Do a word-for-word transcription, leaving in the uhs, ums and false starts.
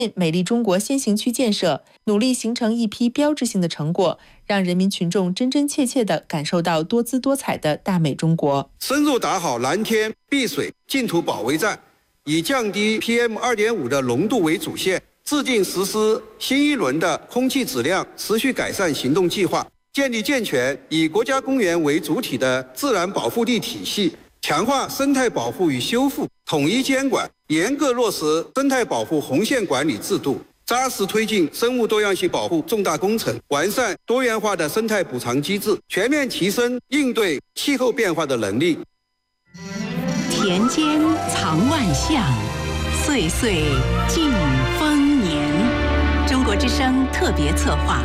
美丽中国先行区建设，努力形成一批标志性的成果，让人民群众真真切切地感受到多姿多彩的大美中国。 深入打好蓝天、碧水、净土保卫战，以降低 P M 二点五 的浓度为主线，制定实施新一轮的空气质量持续改善行动计划，建立健全以国家公园为主体的自然保护地体系，强化生态保护与修复，统一监管，严格落实生态保护红线管理制度，扎实推进生物多样性保护重大工程，完善多元化的生态补偿机制，全面提升应对气候变化的能力。 田间藏万象，岁岁尽丰年。中国之声特别策划。